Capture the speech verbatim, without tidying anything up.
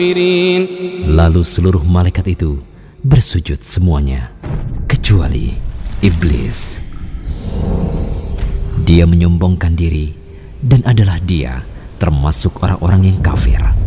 Lalu seluruh malaikat itu bersujud semuanya, kecuali iblis. Dia menyombongkan diri dan adalah dia termasuk orang-orang yang kafir.